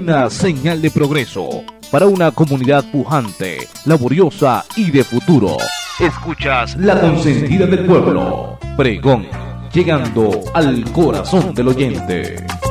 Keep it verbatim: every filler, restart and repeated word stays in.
una señal de progreso para una comunidad pujante, laboriosa y de futuro. Escuchas La Consentida del Pueblo, pregón, llegando al corazón del oyente.